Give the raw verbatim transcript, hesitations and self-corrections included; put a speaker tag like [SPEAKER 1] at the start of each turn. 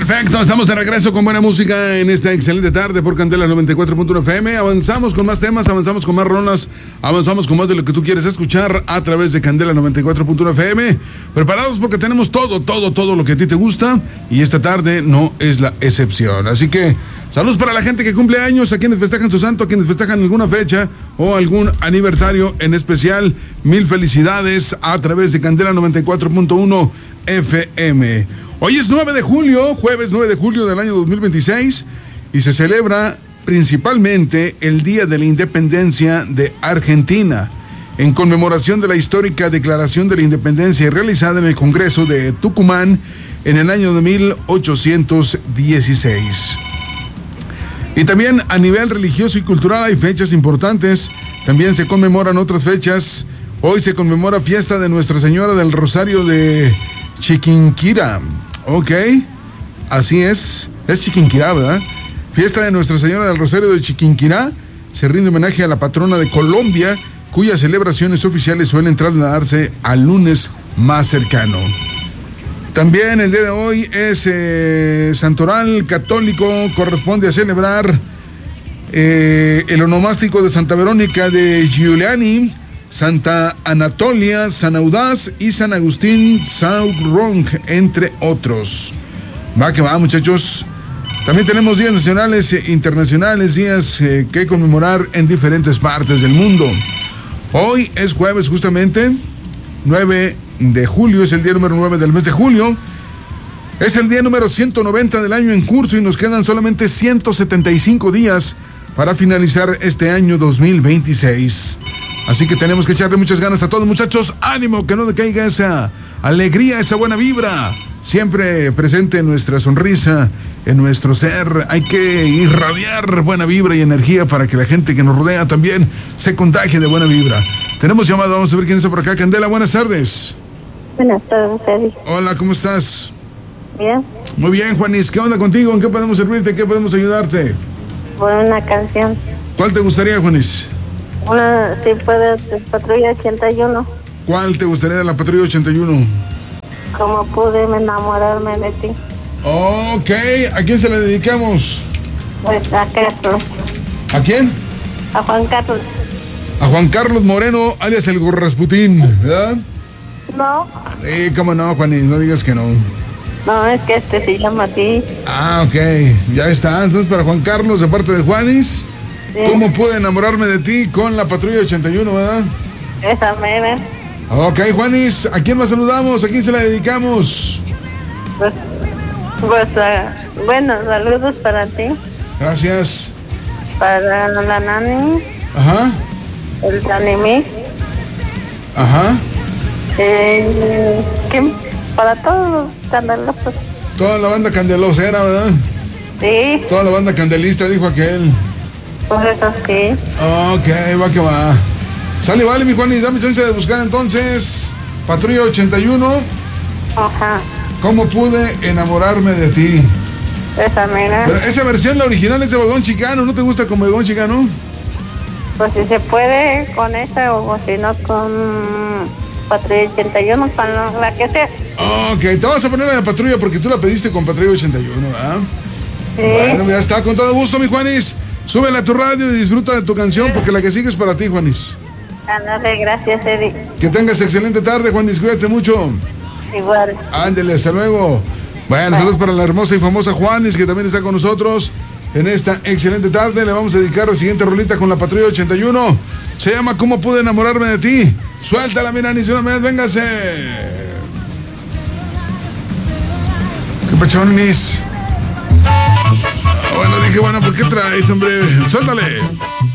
[SPEAKER 1] Perfecto, estamos de regreso con buena música en esta excelente tarde por Candela noventa y cuatro punto uno F M. Avanzamos con más temas, avanzamos con más rolas, avanzamos con más de lo que tú quieres escuchar a través de Candela noventa y cuatro punto uno F M. Preparados porque tenemos todo, todo, todo lo que a ti te gusta y esta tarde no es la excepción. Así que saludos para la gente que cumple años, a quienes festejan su santo, a quienes festejan alguna fecha o algún aniversario en especial. Mil felicidades a través de Candela noventa y cuatro punto uno F M. Hoy es nueve de julio, jueves nueve de julio del año dos mil veintiséis, y se celebra principalmente el Día de la Independencia de Argentina, en conmemoración de la histórica Declaración de la Independencia realizada en el Congreso de Tucumán en el año de mil ochocientos dieciséis. Y también a nivel religioso y cultural hay fechas importantes, también se conmemoran otras fechas. Hoy se conmemora fiesta de Nuestra Señora del Rosario de Chiquinquirá. Ok, así es, es Chiquinquirá, ¿verdad? Fiesta de Nuestra Señora del Rosario de Chiquinquirá. Se rinde homenaje a la patrona de Colombia, cuyas celebraciones oficiales suelen trasladarse al lunes más cercano. También el día de hoy es eh, Santoral Católico, corresponde a celebrar eh, el onomástico de Santa Verónica de Giuliani, Santa Anatolia, San Audaz y San Agustín Saurong, entre otros. Va que va, muchachos. También tenemos días nacionales e internacionales, días eh, que conmemorar en diferentes partes del mundo. Hoy es jueves, justamente, nueve de julio, es el día número nueve del mes de julio. Es el día número ciento noventa del año en curso y nos quedan solamente ciento setenta y cinco días para finalizar este año dos mil veintiséis. Así que tenemos que echarle muchas ganas a todos, muchachos. Ánimo, que no decaiga esa alegría, esa buena vibra. Siempre presente en nuestra sonrisa, en nuestro ser. Hay que irradiar buena vibra y energía para que la gente que nos rodea también se contagie de buena vibra. Tenemos llamada, vamos a ver quién está por acá. Candela, buenas tardes.
[SPEAKER 2] Buenas tardes, Eddie.
[SPEAKER 1] Hola, ¿cómo estás?
[SPEAKER 2] Bien.
[SPEAKER 1] Muy bien, Juanis. ¿Qué onda contigo? ¿En qué podemos servirte? ¿En qué podemos ayudarte?
[SPEAKER 2] Por una canción.
[SPEAKER 1] ¿Cuál te gustaría, Juanis?
[SPEAKER 2] Una, si puede, de Patrulla ochenta y uno.
[SPEAKER 1] ¿Cuál te gustaría de la Patrulla ochenta y uno?
[SPEAKER 2] Como pude enamorarme de ti.
[SPEAKER 1] Ok, ¿a quién se la dedicamos?
[SPEAKER 2] Pues a Carlos.
[SPEAKER 1] ¿A quién?
[SPEAKER 2] A Juan Carlos.
[SPEAKER 1] A Juan Carlos Moreno, alias el Gorrasputín, ¿verdad?
[SPEAKER 2] No.
[SPEAKER 1] Sí, cómo no, Juanis, no digas que no.
[SPEAKER 2] No, es que este se llama a ti.
[SPEAKER 1] Ah, ok, ya está. Entonces, para Juan Carlos, de parte de Juanis, sí. ¿Cómo pude enamorarme de ti con la Patrulla ochenta y uno, verdad?
[SPEAKER 2] Esa mera.
[SPEAKER 1] Ok, Juanis, ¿a quién más saludamos? ¿A quién se la dedicamos?
[SPEAKER 2] Pues, pues uh, bueno, saludos para ti.
[SPEAKER 1] Gracias.
[SPEAKER 2] Para la Nani.
[SPEAKER 1] Ajá.
[SPEAKER 2] El Tanimi.
[SPEAKER 1] Ajá.
[SPEAKER 2] Eh, ¿qué? Para todos los candelosos.
[SPEAKER 1] Toda la banda candelosera, ¿verdad?
[SPEAKER 2] Sí.
[SPEAKER 1] Toda la banda candelista, dijo aquel.
[SPEAKER 2] Por eso sí.
[SPEAKER 1] Ok, va que va. Sale, vale, mi Juanis, dame chance de buscar entonces Patrulla ochenta y uno.
[SPEAKER 2] Ajá.
[SPEAKER 1] ¿Cómo pude enamorarme de ti?
[SPEAKER 2] Esa mera.
[SPEAKER 1] Pero esa versión, la original, es de Bodegón Chicano. ¿No te gusta con Bodegón Chicano?
[SPEAKER 2] Pues si se puede con esa o si no con Patrulla ochenta y uno, con la que sea.
[SPEAKER 1] Ok, te vamos a poner a la Patrulla porque tú la pediste con Patrulla ochenta y uno, ¿verdad?
[SPEAKER 2] Sí.
[SPEAKER 1] Bueno, ya está, con todo gusto, mi Juanis. Súbela a tu radio y disfruta de tu canción porque la que sigue es para ti, Juanis.
[SPEAKER 2] Ándale, gracias, Eddie.
[SPEAKER 1] Que tengas excelente tarde, Juanis, cuídate mucho.
[SPEAKER 2] Igual.
[SPEAKER 1] Ándale, hasta luego. Bueno, Bye. Saludos para la hermosa y famosa Juanis, que también está con nosotros en esta excelente tarde. Le vamos a dedicar la siguiente rolita con la Patrulla ochenta y uno. Se llama ¿Cómo pude enamorarme de ti? Suéltala, mira, ni una vez, véngase. ¿Qué pachonis? Bueno, dije, bueno, pues ¿qué traes, hombre? Suéltale.